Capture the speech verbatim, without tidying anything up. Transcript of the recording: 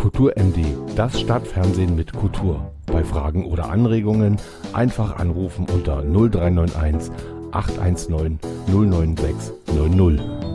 Kultur M D, das Stadtfernsehen mit Kultur. Bei Fragen oder Anregungen einfach anrufen unter null drei neun eins acht eins neun null neun sechs neun null.